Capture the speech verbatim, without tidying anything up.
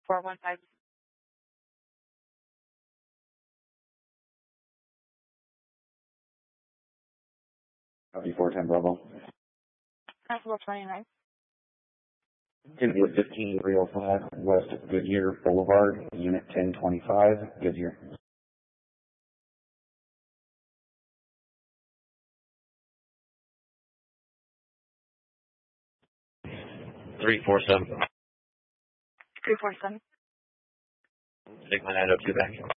four one five. Copy four ten Bravo. Constable twenty-nine. Inwood fifteen three oh five, West Goodyear Boulevard, Unit ten twenty-five, Goodyear. three four seven. three four seven. Sigma nine oh two back.